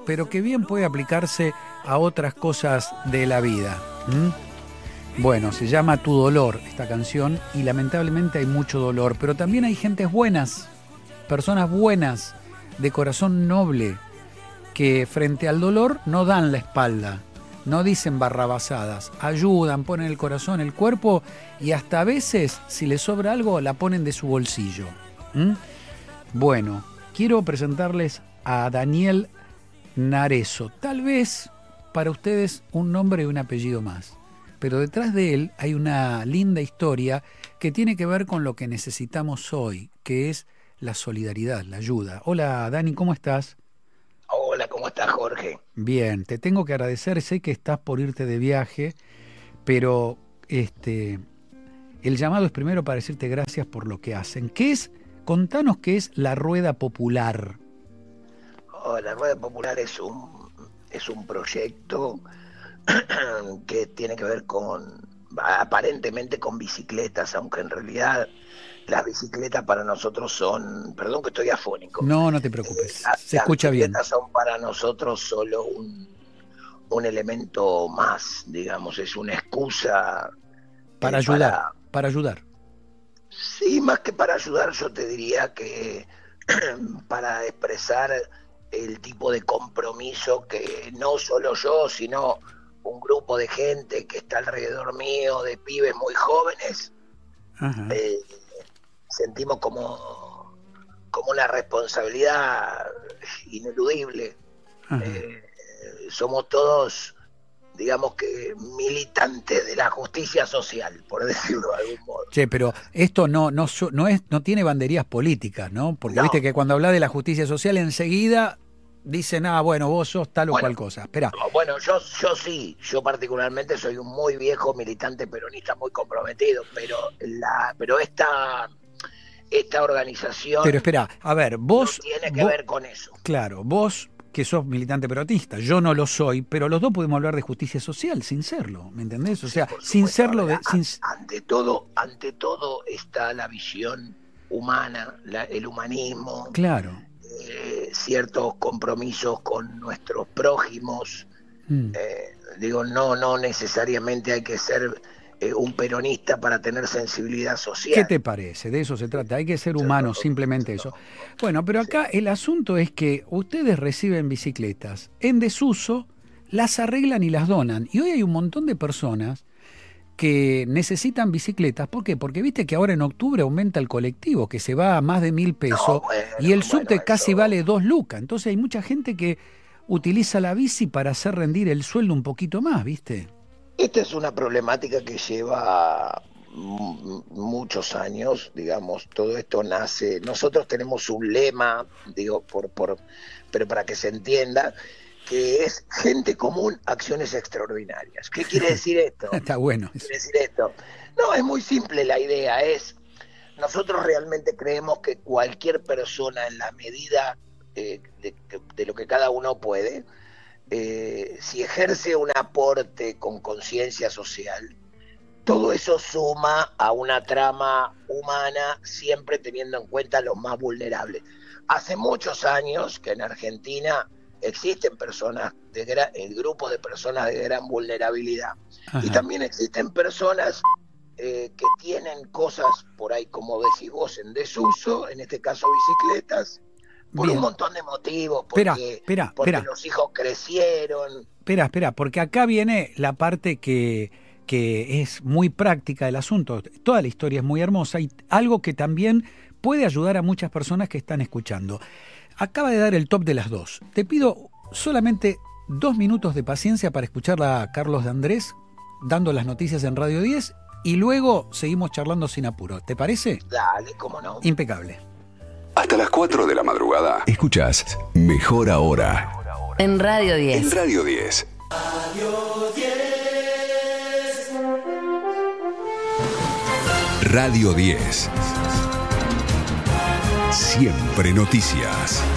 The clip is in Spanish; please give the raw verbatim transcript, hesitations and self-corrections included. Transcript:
pero que bien puede aplicarse a otras cosas de la vida. ¿Mm? Bueno, se llama Tu Dolor esta canción y lamentablemente hay mucho dolor, pero también hay gentes buenas, personas buenas, de corazón noble, que frente al dolor no dan la espalda, no dicen barrabasadas, ayudan, ponen el corazón, el cuerpo y hasta a veces, si les sobra algo, la ponen de su bolsillo. ¿Mm? Bueno, quiero presentarles a Daniel Narezo. Tal vez para ustedes un nombre y un apellido más, pero detrás de él hay una linda historia que tiene que ver con lo que necesitamos hoy, que es la solidaridad, la ayuda. Hola Dani, ¿cómo estás? Hola, ¿cómo estás, Jorge? Bien, te tengo que agradecer, sé que estás por irte de viaje, pero este, el llamado es primero para decirte gracias por lo que hacen. ¿Qué es? Contanos qué es la Rueda Popular. Oh, la Rueda Popular es un, es un proyecto que tiene que ver con, aparentemente con bicicletas, aunque en realidad las bicicletas para nosotros son, perdón que estoy afónico. No, no te preocupes, eh, las, se escucha bien. Las bicicletas son para nosotros solo un, un elemento más, digamos, es una excusa. Para eh, ayudar, para, para ayudar. Sí, más que para ayudar, yo te diría que para expresar el tipo de compromiso que no solo yo, sino un grupo de gente que está alrededor mío, de pibes muy jóvenes, eh, sentimos como, como una responsabilidad ineludible. Eh, somos todos, digamos que militantes de la justicia social, por decirlo de algún modo. Che, pero esto no no no es no tiene banderías políticas, ¿no? Porque no. Viste que cuando habla de la justicia social enseguida dicen, ah, bueno, vos sos tal o bueno, cual cosa. Espera. Bueno, yo yo sí, yo particularmente soy un muy viejo militante peronista muy comprometido, pero la pero esta esta organización Pero espera, a ver, vos no tiene que vos, ver con eso. Claro, vos que sos militante peronista, yo no lo soy, pero los dos podemos hablar de justicia social sin serlo, ¿me entendés? O sea, sí, sin serlo de, sin... ante todo, ante todo está la visión humana, la, el humanismo, claro, eh, ciertos compromisos con nuestros prójimos. Mm. Eh, digo, no, no necesariamente hay que ser eh, un peronista para tener sensibilidad social. ¿Qué te parece? De eso se trata, hay que ser humano, simplemente eso. Bueno, pero acá el asunto es que ustedes reciben bicicletas en desuso, las arreglan y las donan. Y hoy hay un montón de personas que necesitan bicicletas. ¿Por qué? Porque viste que ahora en octubre aumenta el colectivo, que se va a más de mil pesos, no, bueno, y el subte bueno, casi eso... vale dos lucas. Entonces hay mucha gente que utiliza la bici para hacer rendir el sueldo un poquito más, ¿viste? Esta es una problemática que lleva muchos años, digamos, todo esto nace, nosotros tenemos un lema, digo, por, por, pero para que se entienda, que es gente común, acciones extraordinarias. ¿Qué quiere decir esto? Está bueno. ¿Qué quiere decir esto? No, es muy simple la idea, es, nosotros realmente creemos que cualquier persona en la medida eh, de, de lo que cada uno puede, eh, si ejerce un aporte con conciencia social, todo eso suma a una trama humana, siempre teniendo en cuenta a los más vulnerables. Hace muchos años que en Argentina existen personas, de gran, grupos de personas de gran vulnerabilidad. Ajá. Y también existen personas eh, que tienen cosas por ahí, como decís vos, en desuso, en este caso bicicletas, por Bien. un montón de motivos, porque, espera, espera, porque espera. los hijos crecieron. Espera, espera, porque acá viene la parte que... que es muy práctica del asunto. Toda la historia es muy hermosa y algo que también puede ayudar a muchas personas que están escuchando. Acaba de dar el top de las dos. Te pido solamente dos minutos de paciencia para escucharla a Carlos de Andrés dando las noticias en Radio diez y luego seguimos charlando sin apuro. ¿Te parece? Dale, cómo no. Impecable. Hasta las cuatro de la madrugada. Escuchás Mejor Ahora. En Radio diez. En Radio diez. Radio diez. Radio diez. Siempre noticias.